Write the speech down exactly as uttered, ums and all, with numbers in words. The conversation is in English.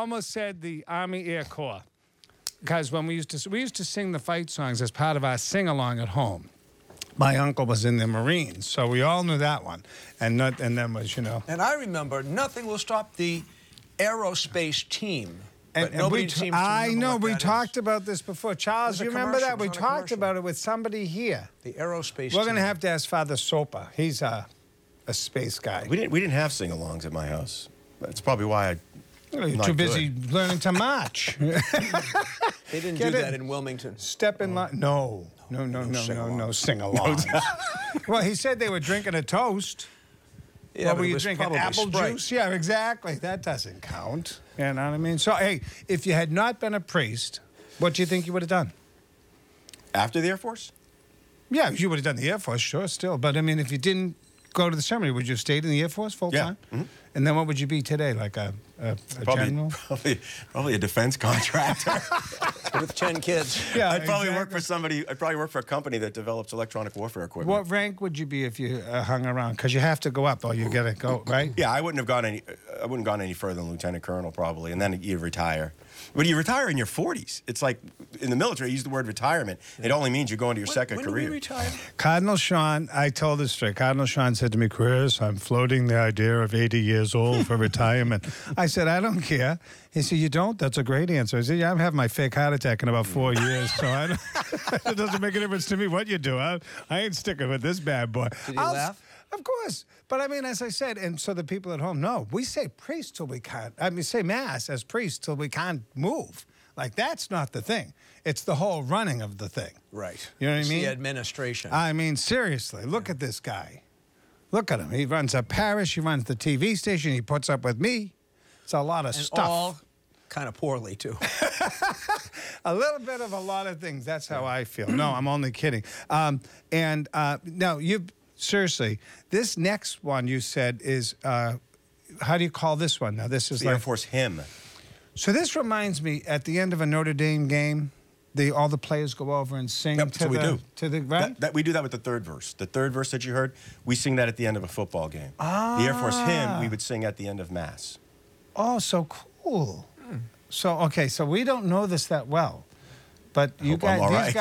almost said the Army Air Corps. Because when we used to we used to sing the fight songs as part of our sing-along at home. My uncle was in the Marines, so we all knew that one. And not, and then was, you know. And I remember nothing will stop the aerospace team. And, but and nobody we seems to I remember know, what we that talked is. about this before. Charles, There's a you remember that? commercial. We It was on a talked commercial. about it with somebody here. The aerospace We're team. going to have to ask Father Sopa. He's a, a space guy. We didn't. We didn't have sing-alongs at my house. That's probably why I. Oh, you're not too busy good. learning to march. They didn't Get do it? that in Wilmington. Step in line. No, no, no, no, no, sing-along. no, sing-alongs. Well, he said they were drinking a toast. Yeah, what but were it you was drinking? probably Apple Sprite. juice? Yeah, exactly. That doesn't count. You know what I mean? So, hey, if you had not been a priest, what do you think you would have done? After the Air Force? Yeah, you would have done the Air Force, sure, still. But, I mean, if you didn't go to the seminary, would you have stayed in the Air Force full Yeah. time? Mhm. And then what would you be today? Like a, a, a Probably, general? probably, probably a defense contractor. With ten kids. Yeah, I'd probably work exactly. for somebody. I'd probably work for a company that develops electronic warfare equipment. What rank would you be if you uh, hung around? Because you have to go up or you got to go, right? Yeah, I wouldn't have gone any. I wouldn't have gone any further than lieutenant colonel probably, and then you retire. But you retire in your forties. It's like in the military, you use the word retirement. It only means you're going to your When, second when career. did we retire? Cardinal Sean, I told this straight. Cardinal Sean said to me, Chris, I'm floating the idea of eighty years old for retirement. I said, I don't care. He said, you don't? That's a great answer. I said, yeah, I'm having my fake heart attack in about four years, so I don't, it doesn't make a difference to me what you do. I, I ain't sticking with this bad boy. Did you I'll- laugh? Of course. But I mean, as I said, and so the people at home know, we say priest till we can't. I mean, say mass as priest till we can't move. Like, that's not the thing. It's the whole running of the thing. Right. You know what I It's mean? the administration. I mean, seriously, look at this guy. Look at him. He runs a parish. He runs the T V station. He puts up with me. It's a lot of and stuff. all kind of poorly, too. A little bit of a lot of things. That's how I feel. No, I'm only kidding. Um, and uh, no, you seriously, this next one you said is, uh, how do you call this one? Now, this is The like. Air Force hymn. So this reminds me at the end of a Notre Dame game, the all the players go over and sing Yep, to so we the do. to the right. That, that, we do that with the third verse. The third verse that you heard, we sing that at the end of a football game. The Air Force hymn, we would sing at the end of Mass. Oh, so cool. So okay, so we don't know this that well, but you hope I'm guys, all these right. guys.